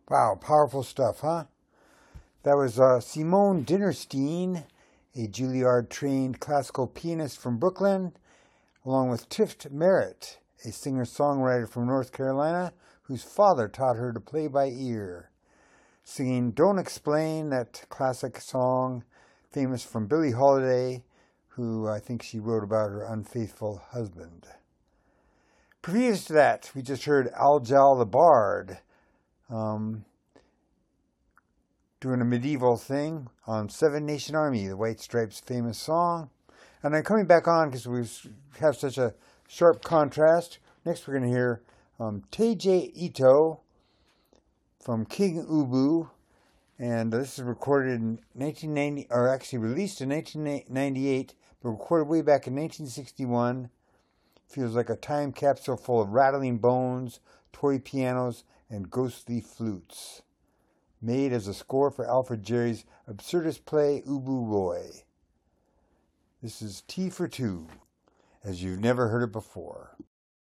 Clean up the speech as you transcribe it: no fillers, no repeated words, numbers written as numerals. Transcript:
Wow, powerful stuff, huh? That was Simone Dinnerstein, a Juilliard-trained classical pianist from Brooklyn, along with Tift Merritt, a singer-songwriter from North Carolina, whose father taught her to play by ear, singing Don't Explain, that classic song famous from Billie Holiday, who I think she wrote about her unfaithful husband. Previous to that, we just heard Aljal the Bard, doing a medieval thing on Seven Nation Army, the White Stripes' famous song. And I'm coming back on because we have such a sharp contrast. Next, we're going to hear Teije Ito from King Ubu. And this is recorded in 1990, or actually released in 1998, but recorded way back in 1961. Feels like a time capsule full of rattling bones, toy pianos, and ghostly flutes. Made as a score for Alfred Jarry's absurdist play Ubu Roy. This is Tea for Two, as you've never heard it before.